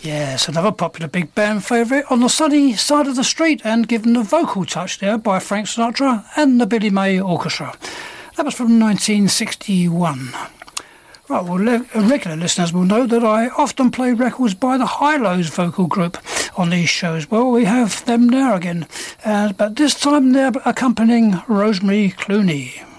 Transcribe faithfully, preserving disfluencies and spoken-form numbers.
Yes, another popular big band favourite, On the Sunny Side of the Street, and given a vocal touch there by Frank Sinatra and the Billy May Orchestra. That was from nineteen sixty-one. Right, well, le- regular listeners will know that I often play records by the Hi-Lo's vocal group on these shows. Well, we have them now again, uh, but this time they're accompanying Rosemary Clooney.